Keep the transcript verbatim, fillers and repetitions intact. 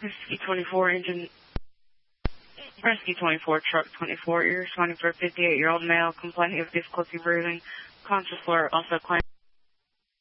Rescue twenty-four, engine. Rescue twenty-four, truck twenty-four. You're responding for a fifty-eight-year-old male complaining of difficulty breathing. Conscious alert, also claim.